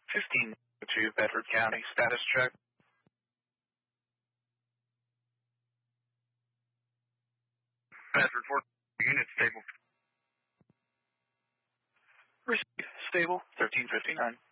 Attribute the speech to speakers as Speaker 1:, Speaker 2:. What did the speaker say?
Speaker 1: 1502 Bedford County, status check.
Speaker 2: Bedford 4, unit stable.
Speaker 1: Received, stable, 1359.